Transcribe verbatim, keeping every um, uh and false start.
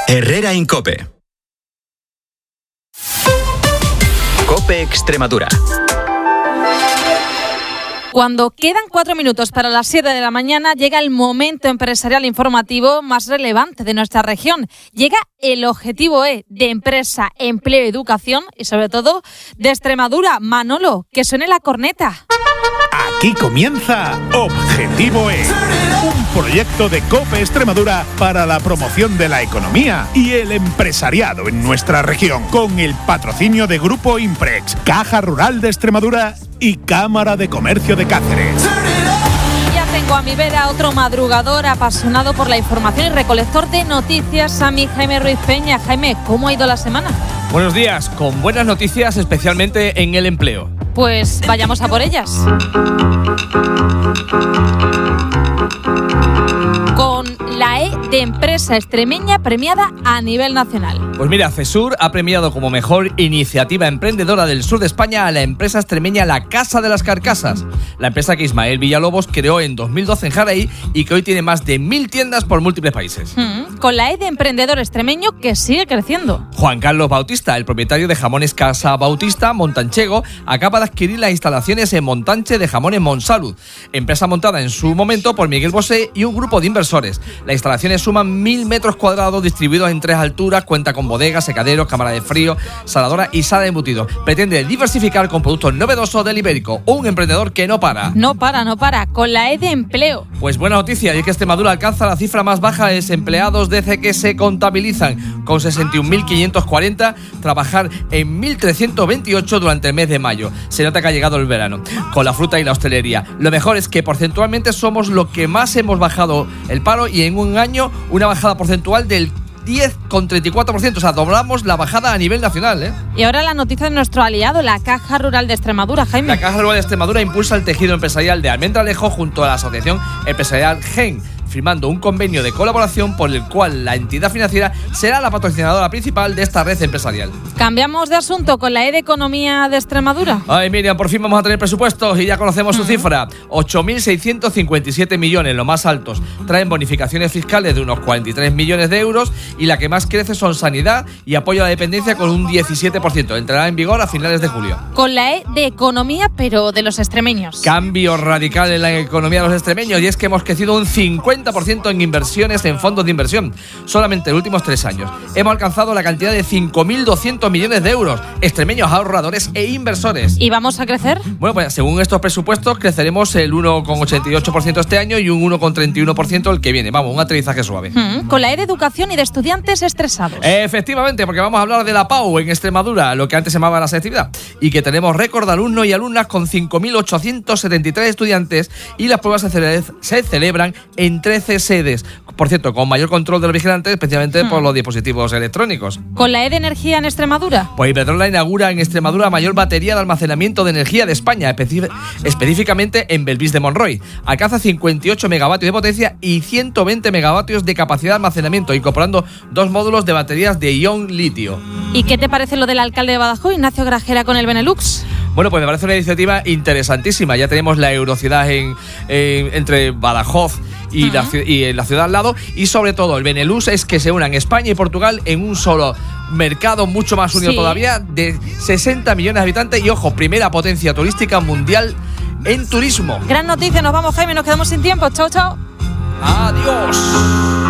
Herrera en COPE. COPE Extremadura. Cuando quedan cuatro minutos para las siete de la mañana, llega el momento empresarial informativo más relevante de nuestra región. Llega el Objetivo E de Empresa, Empleo y Educación y, sobre todo, de Extremadura. Manolo, que suene la corneta. Aquí comienza Objetivo E, un proyecto de COPE Extremadura para la promoción de la economía y el empresariado en nuestra región, con el patrocinio de Grupo Imprex, Caja Rural de Extremadura y Cámara de Comercio de Cáceres. Ya tengo a mi vera otro madrugador apasionado por la información y recolector de noticias, a mi Jaime Ruiz Peña. Jaime, ¿cómo ha ido la semana? Buenos días, con buenas noticias, especialmente en el empleo. Pues vayamos a por ellas. Con la E de Empresa Extremeña premiada a nivel nacional. Pues mira, CESUR ha premiado como mejor iniciativa emprendedora del sur de España a la empresa extremeña La Casa de las Carcasas, la empresa que Ismael Villalobos creó en dos mil doce en Jaraí y que hoy tiene más de mil tiendas por múltiples países. Mm, con la E de Emprendedor Extremeño que sigue creciendo. Juan Carlos Bautista, el propietario de Jamones Casa Bautista, Montanchego, acaba de adquirir las instalaciones en Montanche de Jamones Monsalud, empresa montada en su momento por Miguel Bosé y un grupo de inversores. Las instalaciones suman mil metros cuadrados distribuidos en tres alturas, cuenta con bodegas, secaderos, cámara de frío, saladora y sala de embutidos. Pretende diversificar con productos novedosos del Ibérico. Un emprendedor que no para. No para, no para. Con la E de Empleo. Pues buena noticia, y es que Extremadura alcanza la cifra más baja de desempleados desde que se contabilizan, con sesenta y un mil quinientos cuarenta, trabajar en mil trescientos veintiocho durante el mes de mayo. Se nota que ha llegado el verano, con la fruta y la hostelería. Lo mejor es que porcentualmente somos lo que más hemos bajado el paro, y en un año una bajada porcentual del diez coma treinta y cuatro por ciento, o sea, doblamos la bajada a nivel nacional, ¿eh? Y ahora la noticia de nuestro aliado, la Caja Rural de Extremadura, Jaime. La Caja Rural de Extremadura impulsa el tejido empresarial de Almendralejo junto a la Asociación Empresarial Gen, firmando un convenio de colaboración por el cual la entidad financiera será la patrocinadora principal de esta red empresarial. Cambiamos de asunto con la E de Economía de Extremadura. Ay, Miriam, por fin vamos a tener presupuestos y ya conocemos su uh-huh. cifra. ocho mil seiscientos cincuenta y siete millones, los más altos. Traen bonificaciones fiscales de unos cuarenta y tres millones de euros y la que más crece son sanidad y apoyo a la dependencia con un diecisiete por ciento. Entrará en vigor a finales de julio. Con la E de Economía, pero de los extremeños. Cambio radical en la economía de los extremeños, y es que hemos crecido un cincuenta por ciento en inversiones en fondos de inversión. Solamente en los últimos tres años hemos alcanzado la cantidad de cinco mil doscientos millones de euros. Extremeños ahorradores e inversores. ¿Y vamos a crecer? Bueno, pues según estos presupuestos creceremos el uno coma ochenta y ocho por ciento este año y un uno coma treinta y uno por ciento el que viene. Vamos, un aterrizaje suave. Hmm, con la E de Educación y de Estudiantes Estresados. Efectivamente, porque vamos a hablar de la P A U en Extremadura, lo que antes se llamaba la selectividad, y que tenemos récord de alumnos y alumnas con cinco mil ochocientos setenta y tres estudiantes, y las pruebas se, cele- se celebran en trece sedes. Por cierto, con mayor control de los vigilantes, especialmente hmm. por los dispositivos electrónicos. ¿Con la E de Energía en Extremadura? Pues Iberdrola inaugura en Extremadura la mayor batería de almacenamiento de energía de España, especi- específicamente en Belvís de Monroy. Alcanza cincuenta y ocho megavatios de potencia y ciento veinte megavatios de capacidad de almacenamiento, incorporando dos módulos de baterías de ion litio. ¿Y qué te parece lo del alcalde de Badajoz, Ignacio Grajera, con el Benelux? Bueno, pues me parece una iniciativa interesantísima. Ya tenemos la Eurociudad en, en, entre Badajoz y, uh-huh. la, y la ciudad al lado, y sobre todo el Benelux es que se unan España y Portugal en un solo mercado mucho más unido sí. todavía, de sesenta millones de habitantes y, ojo, primera potencia turística mundial en turismo. Gran noticia, nos vamos, Jaime, nos quedamos sin tiempo. Chao, chao. Adiós.